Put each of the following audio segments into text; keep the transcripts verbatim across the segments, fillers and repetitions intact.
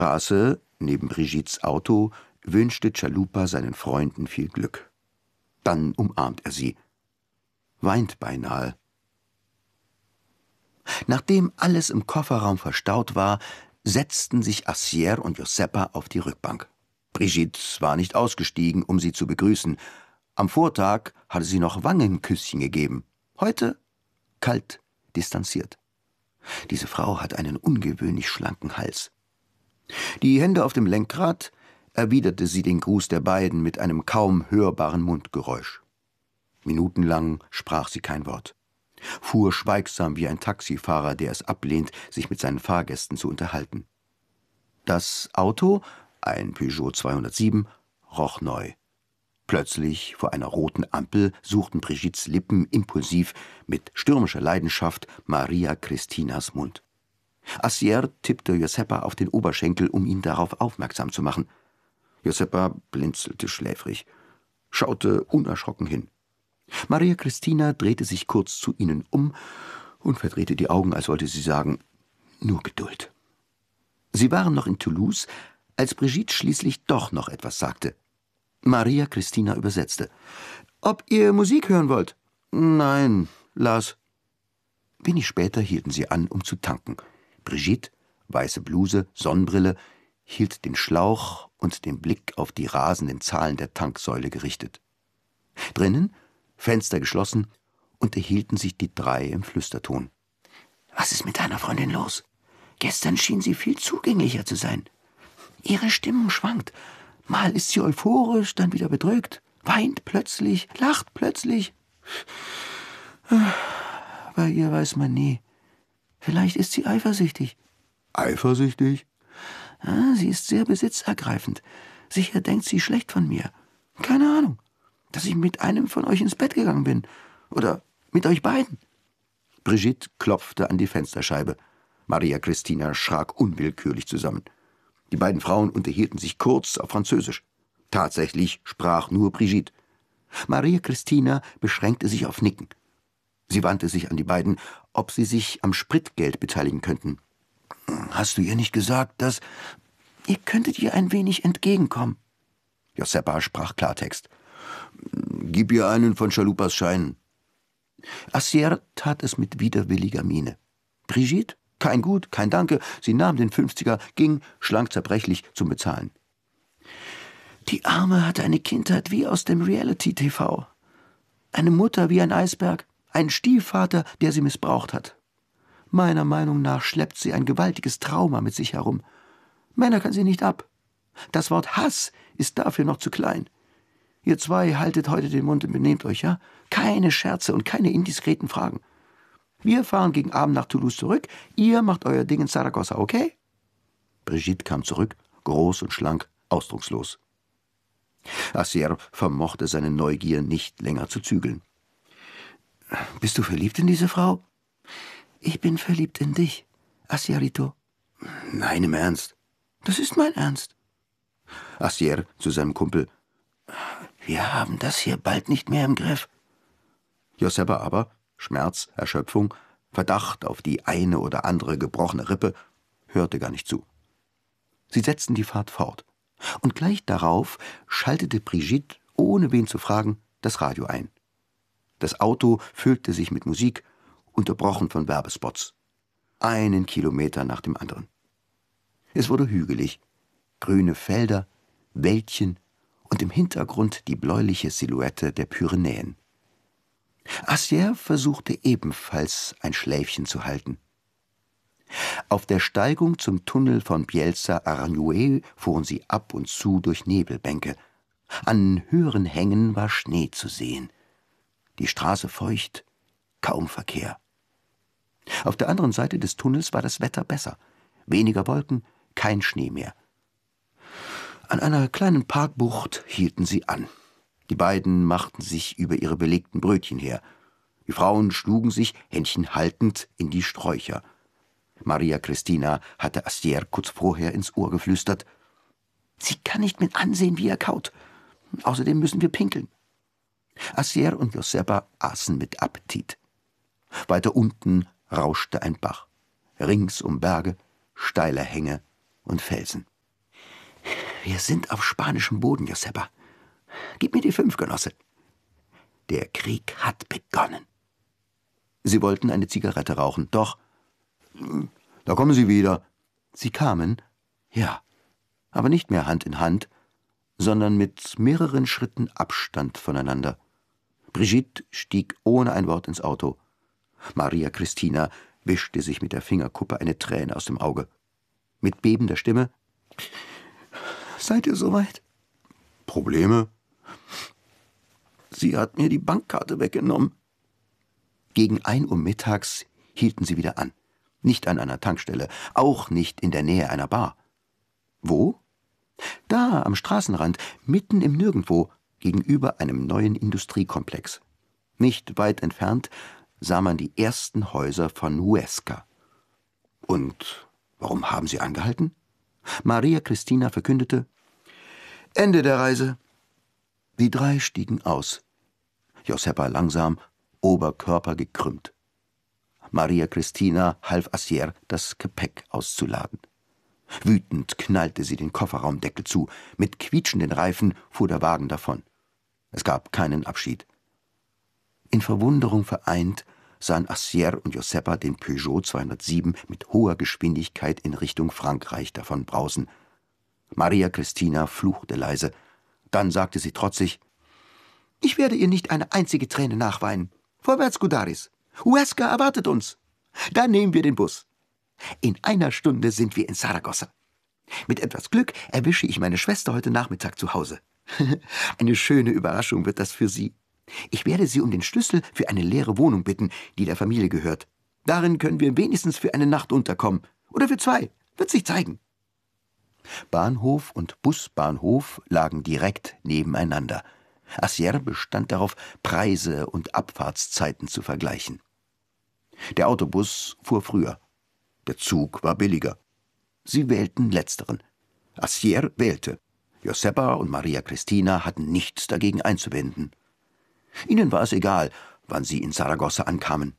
Straße, neben Brigittes Auto, wünschte Chalupa seinen Freunden viel Glück. Dann umarmt er sie, weint beinahe. Nachdem alles im Kofferraum verstaut war, setzten sich Assier und Josepa auf die Rückbank. Brigitte war nicht ausgestiegen, um sie zu begrüßen. Am Vortag hatte sie noch Wangenküsschen gegeben. Heute kalt, distanziert. Diese Frau hat einen ungewöhnlich schlanken Hals. Die Hände auf dem Lenkrad erwiderte sie den Gruß der beiden mit einem kaum hörbaren Mundgeräusch. Minutenlang sprach sie kein Wort, fuhr schweigsam wie ein Taxifahrer, der es ablehnt, sich mit seinen Fahrgästen zu unterhalten. Das Auto, ein Peugeot zweihundertsieben, roch neu. Plötzlich, vor einer roten Ampel, suchten Brigittes Lippen impulsiv mit stürmischer Leidenschaft Maria Christinas Mund. Assier tippte Josepa auf den Oberschenkel, um ihn darauf aufmerksam zu machen. Josepa blinzelte schläfrig, schaute unerschrocken hin. Maria Christina drehte sich kurz zu ihnen um und verdrehte die Augen, als wollte sie sagen, nur Geduld. Sie waren noch in Toulouse, als Brigitte schließlich doch noch etwas sagte. Maria Christina übersetzte. »Ob ihr Musik hören wollt?« »Nein, Lars.« Wenig später hielten sie an, um zu tanken. Brigitte, weiße Bluse, Sonnenbrille, hielt den Schlauch und den Blick auf die rasenden Zahlen der Tanksäule gerichtet. Drinnen, Fenster geschlossen, unterhielten sich die drei im Flüsterton. »Was ist mit deiner Freundin los? Gestern schien sie viel zugänglicher zu sein. Ihre Stimmung schwankt. Mal ist sie euphorisch, dann wieder bedrückt, weint plötzlich, lacht plötzlich. Bei ihr weiß man nie. Vielleicht ist sie eifersüchtig.« »Eifersüchtig?« Ah, sie ist sehr besitzergreifend. Sicher denkt sie schlecht von mir. Keine Ahnung, dass ich mit einem von euch ins Bett gegangen bin. Oder mit euch beiden.« Brigitte klopfte an die Fensterscheibe. Maria Christina schrak unwillkürlich zusammen. Die beiden Frauen unterhielten sich kurz auf Französisch. Tatsächlich sprach nur Brigitte. Maria Christina beschränkte sich auf Nicken. Sie wandte sich an die beiden, ob sie sich am Spritgeld beteiligen könnten. »Hast du ihr nicht gesagt, dass... Ihr könntet ihr ein wenig entgegenkommen?« Josepa sprach Klartext. »Gib ihr einen von Chalupas Scheinen.« Assier tat es mit widerwilliger Miene. Brigitte? Kein Gut, kein Danke. Sie nahm den Fünfziger, ging, schlank zerbrechlich, zum Bezahlen. Die Arme hatte eine Kindheit wie aus dem Reality-T V. Eine Mutter wie ein Eisberg, ein Stiefvater, der sie missbraucht hat. Meiner Meinung nach schleppt sie ein gewaltiges Trauma mit sich herum. Männer kann sie nicht ab. Das Wort Hass ist dafür noch zu klein. Ihr zwei haltet heute den Mund und benehmt euch, ja? Keine Scherze und keine indiskreten Fragen. Wir fahren gegen Abend nach Toulouse zurück. Ihr macht euer Ding in Saragossa, okay?« Brigitte kam zurück, groß und schlank, ausdruckslos. Assier vermochte seine Neugier nicht länger zu zügeln. »Bist du verliebt in diese Frau?« »Ich bin verliebt in dich, Assierito.« »Nein, im Ernst?« »Das ist mein Ernst.« Assier zu seinem Kumpel. »Wir haben das hier bald nicht mehr im Griff.« Josepa aber, Schmerz, Erschöpfung, Verdacht auf die eine oder andere gebrochene Rippe, hörte gar nicht zu. Sie setzten die Fahrt fort. Und gleich darauf schaltete Brigitte, ohne wen zu fragen, das Radio ein. Das Auto füllte sich mit Musik, unterbrochen von Werbespots. Einen Kilometer nach dem anderen. Es wurde hügelig, grüne Felder, Wäldchen und im Hintergrund die bläuliche Silhouette der Pyrenäen. Assier versuchte ebenfalls ein Schläfchen zu halten. Auf der Steigung zum Tunnel von Bielsa-Aranjuez fuhren sie ab und zu durch Nebelbänke. An höheren Hängen war Schnee zu sehen. Die Straße feucht, kaum Verkehr. Auf der anderen Seite des Tunnels war das Wetter besser. Weniger Wolken, kein Schnee mehr. An einer kleinen Parkbucht hielten sie an. Die beiden machten sich über ihre belegten Brötchen her. Die Frauen schlugen sich, Händchen haltend, in die Sträucher. Maria Christina hatte Assier kurz vorher ins Ohr geflüstert. »Sie kann nicht mit ansehen, wie er kaut. Außerdem müssen wir pinkeln.« Assier und Josepa aßen mit Appetit. Weiter unten rauschte ein Bach. Ringsum Berge, steile Hänge und Felsen. Wir sind auf spanischem Boden, Josepa. Gib mir die fünf, Genosse. Der Krieg hat begonnen. Sie wollten eine Zigarette rauchen, doch... Da kommen Sie wieder. Sie kamen, ja, aber nicht mehr Hand in Hand, sondern mit mehreren Schritten Abstand voneinander. Brigitte stieg ohne ein Wort ins Auto. Maria Christina wischte sich mit der Fingerkuppe eine Träne aus dem Auge. Mit bebender Stimme: »Seid ihr soweit?« »Probleme?« »Sie hat mir die Bankkarte weggenommen.« Gegen ein Uhr mittags hielten sie wieder an. Nicht an einer Tankstelle, auch nicht in der Nähe einer Bar. Wo? Da, am Straßenrand, mitten im Nirgendwo, gegenüber einem neuen Industriekomplex. Nicht weit entfernt sah man die ersten Häuser von Huesca. Und warum haben sie angehalten? Maria Christina verkündete: »Ende der Reise.« Die drei stiegen aus. Josepa langsam, Oberkörper gekrümmt. Maria Christina half Assier, das Gepäck auszuladen. Wütend knallte sie den Kofferraumdeckel zu. Mit quietschenden Reifen fuhr der Wagen davon. Es gab keinen Abschied. In Verwunderung vereint sahen Assier und Josepa den Peugeot zweihundertsieben mit hoher Geschwindigkeit in Richtung Frankreich davonbrausen. Maria Christina fluchte leise. Dann sagte sie trotzig: »Ich werde ihr nicht eine einzige Träne nachweinen. Vorwärts, Gudaris! Huesca erwartet uns. Da nehmen wir den Bus. In einer Stunde sind wir in Saragossa. Mit etwas Glück erwische ich meine Schwester heute Nachmittag zu Hause. Eine schöne Überraschung wird das für sie. Ich werde sie um den Schlüssel für eine leere Wohnung bitten, die der Familie gehört. Darin können wir wenigstens für eine Nacht unterkommen. Oder für zwei. Wird sich zeigen.« Bahnhof und Busbahnhof lagen direkt nebeneinander. Assier bestand darauf, Preise und Abfahrtszeiten zu vergleichen. Der Autobus fuhr früher. Der Zug war billiger. Sie wählten letzteren. Assier wählte. Josepa und Maria Christina hatten nichts dagegen einzuwenden. Ihnen war es egal, wann sie in Saragossa ankamen.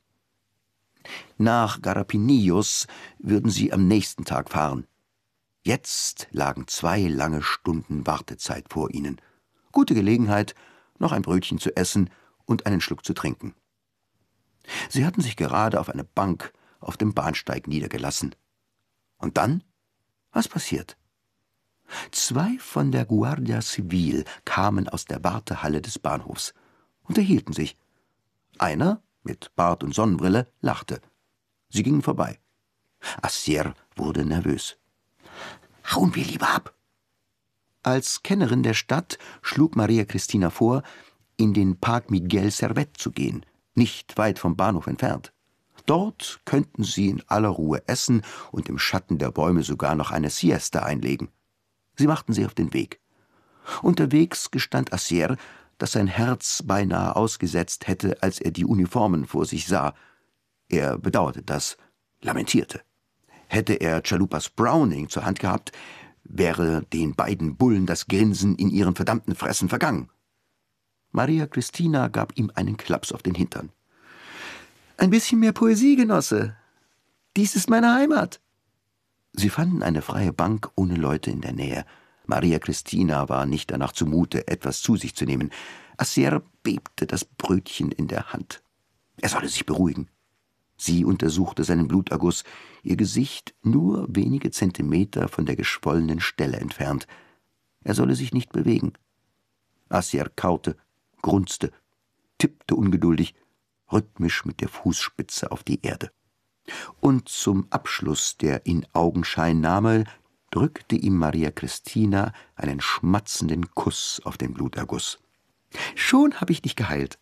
Nach Garapinillos würden sie am nächsten Tag fahren. Jetzt lagen zwei lange Stunden Wartezeit vor ihnen. Gute Gelegenheit, noch ein Brötchen zu essen und einen Schluck zu trinken. Sie hatten sich gerade auf eine Bank auf dem Bahnsteig niedergelassen. Und dann? Was passiert? Zwei von der Guardia Civil kamen aus der Wartehalle des Bahnhofs, unterhielten sich. Einer, mit Bart und Sonnenbrille, lachte. Sie gingen vorbei. Assier wurde nervös. »Hauen wir lieber ab!« Als Kennerin der Stadt schlug Maria Christina vor, in den Park Miguel Servet zu gehen, nicht weit vom Bahnhof entfernt. Dort könnten sie in aller Ruhe essen und im Schatten der Bäume sogar noch eine Siesta einlegen. Sie machten sich auf den Weg. Unterwegs gestand Assier, dass sein Herz beinahe ausgesetzt hätte, als er die Uniformen vor sich sah. Er bedauerte das, lamentierte. Hätte er Chalupas Browning zur Hand gehabt, wäre den beiden Bullen das Grinsen in ihren verdammten Fressen vergangen. Maria Christina gab ihm einen Klaps auf den Hintern. »Ein bisschen mehr Poesie, Genosse. Dies ist meine Heimat.« Sie fanden eine freie Bank ohne Leute in der Nähe. Maria Christina war nicht danach zumute, etwas zu sich zu nehmen. Assier bebte das Brötchen in der Hand. Er solle sich beruhigen. Sie untersuchte seinen Bluterguss, ihr Gesicht nur wenige Zentimeter von der geschwollenen Stelle entfernt. Er solle sich nicht bewegen. Assier kaute, grunzte, tippte ungeduldig, rhythmisch mit der Fußspitze auf die Erde. Und zum Abschluss der Inaugenscheinnahme drückte ihm Maria Christina einen schmatzenden Kuss auf den Bluterguss. »Schon habe ich dich geheilt.«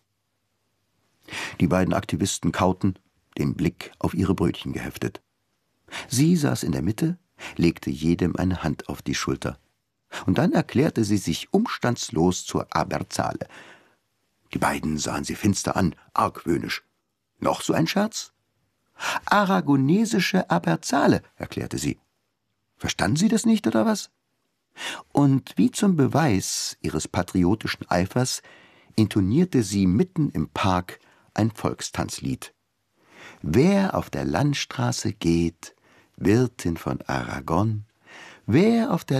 Die beiden Aktivisten kauten, den Blick auf ihre Brötchen geheftet. Sie saß in der Mitte, legte jedem eine Hand auf die Schulter. Und dann erklärte sie sich umstandslos zur Aberzale. Die beiden sahen sie finster an, argwöhnisch. »Noch so ein Scherz?« »Aragonesische Aberzale«, erklärte sie. »Verstanden Sie das nicht, oder was?« Und wie zum Beweis ihres patriotischen Eifers intonierte sie mitten im Park ein Volkstanzlied. »Wer auf der Landstraße geht, Wirtin von Aragon, wer auf der